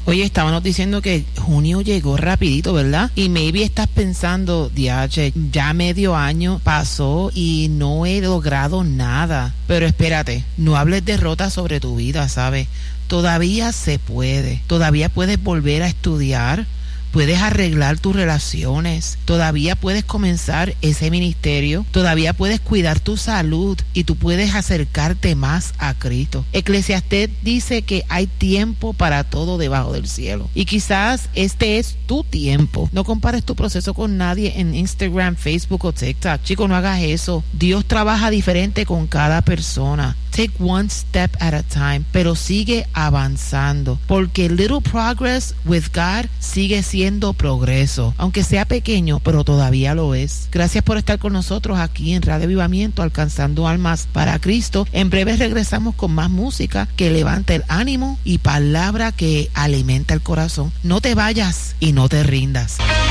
Oye, estábamos diciendo que junio llegó rapidito, ¿verdad? Y maybe estás pensando, diache, ya medio año pasó y no he logrado nada. Pero espérate, no hables derrota sobre tu vida, ¿sabes? Todavía se puede, todavía puedes volver a estudiar, puedes arreglar tus relaciones, todavía puedes comenzar ese ministerio, todavía puedes cuidar tu salud y tú puedes acercarte más a Cristo. Eclesiastés dice que hay tiempo para todo debajo del cielo y quizás este es tu tiempo. No compares tu proceso con nadie en Instagram, Facebook o TikTok. Chico, no hagas eso. Dios trabaja diferente con cada persona. Take one step at a time, pero sigue avanzando, porque little progress with God sigue siendo progreso, aunque sea pequeño, pero todavía lo es. Gracias por estar con nosotros aquí en Radio Avivamiento, alcanzando almas para Cristo. En breve regresamos con más música que levanta el ánimo y palabra que alimenta el corazón. No te vayas y no te rindas.